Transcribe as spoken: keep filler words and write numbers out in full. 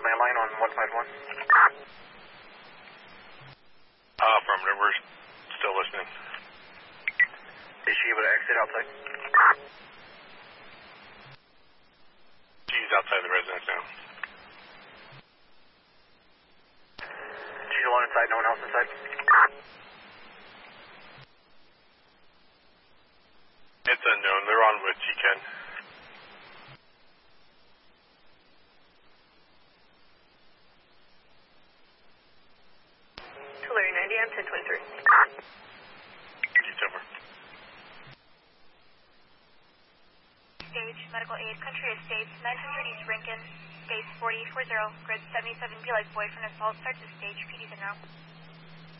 landline on one five one. Uh, affirmative, we're still listening. Is she able to exit outside? She's outside the residence now. She's alone inside, no one else inside? It's unknown, they're on with G Ken. Tulare ninety, I'm ten twenty-three. It's over. Stage, medical aid, country estates, nine hundred East Rincon, base forty eight forty, grid seventy-seven, be like boyfriend assault, start to stage, P Ds in now.